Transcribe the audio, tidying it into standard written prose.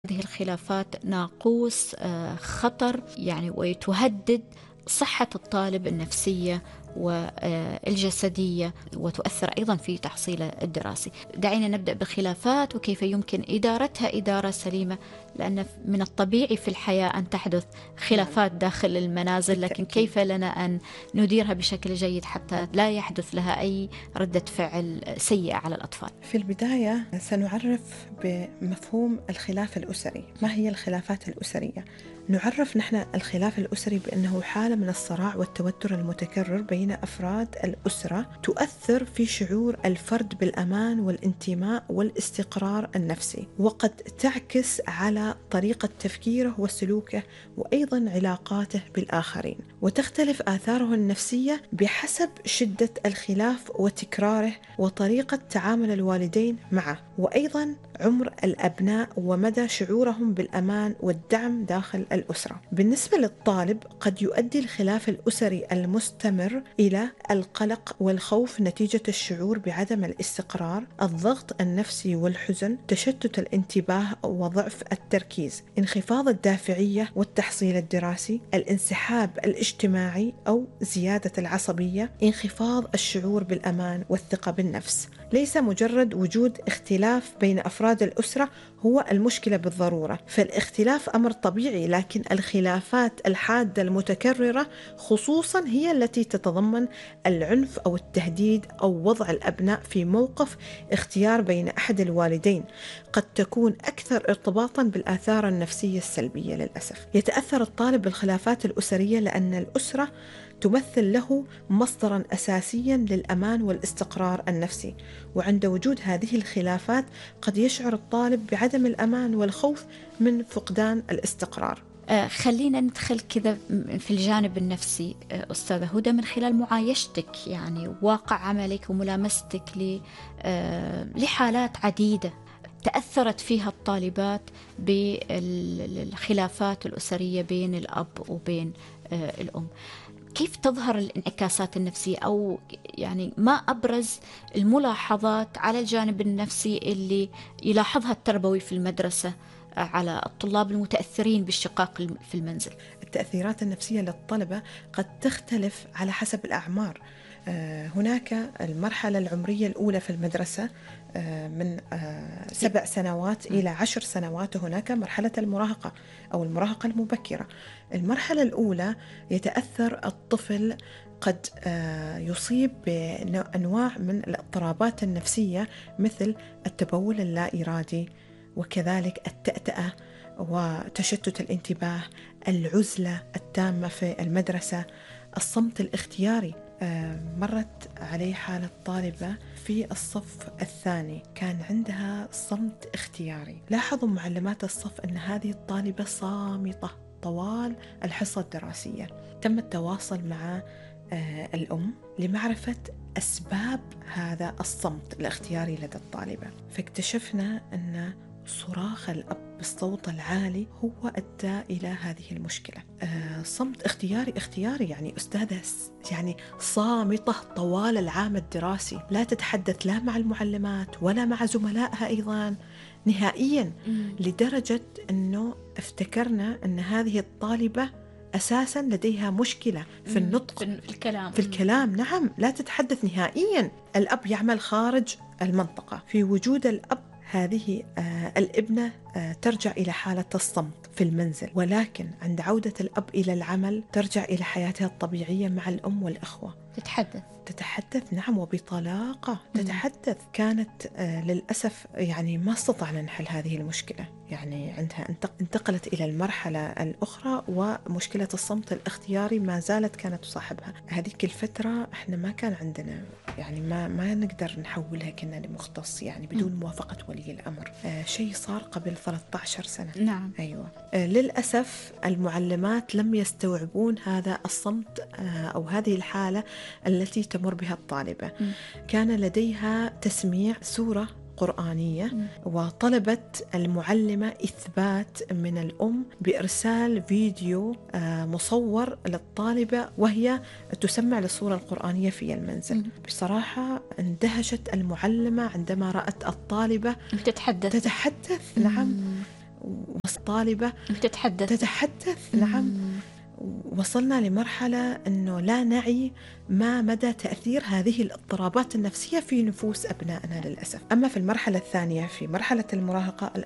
هذه الخلافات ناقوس خطر يعني وتهدد صحة الطالب النفسية والجسدية وتؤثر أيضا في تحصيله الدراسي. دعينا نبدأ بخلافات وكيف يمكن إدارتها إدارة سليمة، لأن من الطبيعي في الحياة أن تحدث خلافات داخل المنازل، لكن كيف لنا أن نديرها بشكل جيد حتى لا يحدث لها أي ردة فعل سيئة على الأطفال؟ في البداية سنعرف بمفهوم الخلاف الأسري. ما هي الخلافات الأسرية؟ نعرف نحن الخلاف الأسري بأنه حالة من الصراع والتوتر المتكرر بين أفراد الأسرة تؤثر في شعور الفرد بالأمان والانتماء والاستقرار النفسي، وقد تعكس على طريقة تفكيره وسلوكه وأيضا علاقاته بالآخرين، وتختلف آثاره النفسية بحسب شدة الخلاف وتكراره وطريقة تعامل الوالدين معه، وأيضا عمر الأبناء ومدى شعورهم بالأمان والدعم داخل الأسرة. بالنسبة للطالب قد يؤدي الخلاف الأسري المستمر إلى القلق والخوف نتيجة الشعور بعدم الاستقرار، الضغط النفسي والحزن، تشتت الانتباه وضعف التركيز، انخفاض الدافعية والتحصيل الدراسي، الانسحاب الاجتماعي أو زيادة العصبية، انخفاض الشعور بالأمان والثقة بالنفس. ليس مجرد وجود اختلاف بين أفراد الأسرة هو المشكلة بالضرورة، فالاختلاف أمر طبيعي، لكن الخلافات الحادة المتكررة خصوصا هي التي تتضمن العنف أو التهديد أو وضع الأبناء في موقف اختيار بين أحد الوالدين قد تكون أكثر ارتباطا بالآثار النفسية السلبية. للأسف يتأثر الطالب بالخلافات الأسرية لأن الأسرة تمثل له مصدرا أساسيا للأمان والاستقرار النفسي، وعند وجود هذه الخلافات قد يشعر الطالب بعدم الأمان والخوف من فقدان الاستقرار. خلينا ندخل كذا في الجانب النفسي أستاذة هدى، من خلال معايشتك يعني واقع عملك وملامستك لحالات عديدة تأثرت فيها الطالبات بالخلافات الأسرية بين الأب وبين الأم، كيف تظهر الانعكاسات النفسية، أو يعني ما أبرز الملاحظات على الجانب النفسي اللي يلاحظها التربوي في المدرسة على الطلاب المتأثرين بالشقاق في المنزل؟ التأثيرات النفسية للطلبة قد تختلف على حسب الأعمار. هناك المرحلة العمرية الأولى في المدرسة من 7 سنوات إلى 10 سنوات، وهناك مرحلة المراهقة أو المراهقة المبكرة. المرحلة الأولى يتأثر الطفل قد يصيب بأنواع من الاضطرابات النفسية مثل التبول اللا إرادي، وكذلك التأتأة وتشتت الانتباه، العزلة التامة في المدرسة، الصمت الاختياري. مرت علي حالة طالبة في الصف الثاني كان عندها صمت اختياري. لاحظوا معلمات الصف أن هذه الطالبة صامتة طوال الحصة الدراسية. تم التواصل مع الأم لمعرفة أسباب هذا الصمت الاختياري لدى الطالبة، فاكتشفنا أن صراخ الأب بالصوت العالي هو أدى إلى هذه المشكلة. صمت اختياري يعني أستاذة يعني صامتة طوال العام الدراسي، لا تتحدث لا مع المعلمات ولا مع زملائها أيضا نهائيا، لدرجة أنه افتكرنا أن هذه الطالبة أساسا لديها مشكلة في النطق، في الكلام. نعم، لا تتحدث نهائيا. الأب يعمل خارج المنطقة. في وجود الأب هذه الابنة ترجع إلى حالة الصمت في المنزل، ولكن عند عودة الأب إلى العمل ترجع إلى حياتها الطبيعية مع الأم والأخوة. تتحدث نعم، وبطلاقة تتحدث. كانت للأسف يعني ما استطعنا نحل هذه المشكلة، يعني عندها انتقلت إلى المرحلة الأخرى، ومشكلة الصمت الاختياري ما زالت كانت تصاحبها. هذيك الفترة احنا ما كان عندنا يعني ما نقدر نحولها كنا لمختص يعني بدون موافقة ولي الأمر. شيء صار قبل 13 سنة. نعم. أيوة. للأسف المعلمات لم يستوعبون هذا الصمت أو هذه الحالة التي تمر بها الطالبة. كان لديها تسميع سورة قرآنية، وطلبت المعلمة إثبات من الأم بإرسال فيديو مصور للطالبة وهي تسمع للسورة القرآنية في المنزل. بصراحة اندهشت المعلمة عندما رأت الطالبة تتحدث. نعم، والطالبة تتحدث. نعم. وصلنا لمرحلة أنه لا نعي ما مدى تأثير هذه الاضطرابات النفسية في نفوس أبنائنا للأسف. أما في المرحلة الثانية، في مرحلة المراهقة،